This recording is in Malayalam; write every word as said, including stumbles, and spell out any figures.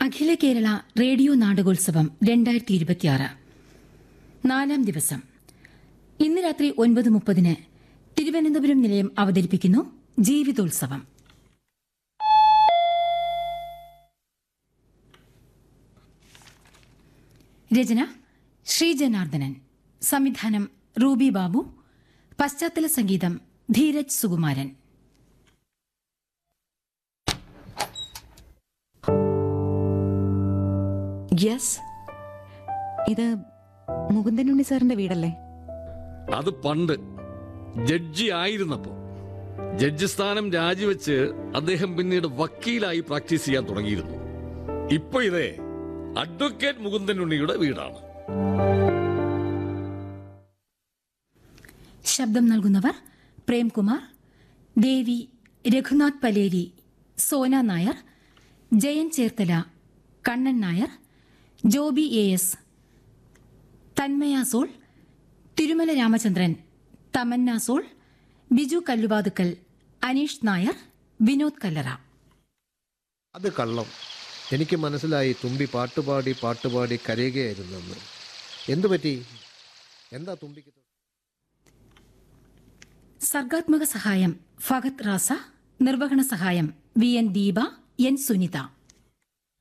അഖില കേരള റേഡിയോ നാടകോത്സവം രണ്ടായിരത്തി ഇരുപത്തിയാറ് നാലാം ദിവസം ഇന്ന് രാത്രി ഒൻപത് മുപ്പതിന് തിരുവനന്തപുരം നിലയം അവതരിപ്പിക്കുന്നു ജീവിതോത്സവം. രചന ശ്രീ ജനാർദ്ദനൻ, സംവിധാനം റൂബി ബാബു, പശ്ചാത്തല സംഗീതം ധീരജ് സുകുമാരൻ. യെസ്, ഇത് മുകുന്ദനുണ്ണി സാറിന്റെ വീടല്ലേ? അത് പണ്ട് ജഡ്ജി ആയിരുന്നപ്പോ. ജഡ്ജി സ്ഥാനം രാജിവെച്ച് അദ്ദേഹം പിന്നീട് വക്കീലായി പ്രാക്ടീസ് ചെയ്യാൻ തുടങ്ങിയിരുന്നു. ഇപ്പൊ ഇതേ അഡ്വക്കേറ്റ് മുകുന്ദനുണ്ണിയുടെ വീടാണ്. ശബ്ദം നൽകുന്നവർ പ്രേംകുമാർ, ദേവി, Raghunath Paleri, Sona Nair, Jayan Cherthala, Kannan Nair, Joby A S, Thanmaya soul, Thirumala Ramachandran, Tamannaah soul, Biju Kalluvathukkal, Aneesh Nair, Vinod കല്ലറ. അത് കള്ളം. എനിക്ക് മനസ്സിലായി തുമ്പി പാട്ടുപാടി പാട്ടുപാടി കരയുകയായിരുന്നെന്ന്. എന്തുപറ്റി? എന്താ തുമ്പിക്ക്? സർഗാത്മക സഹായം ഫഹദ് റാസ, നിർവഹണ സഹായം V N Deepa, N Sunitha.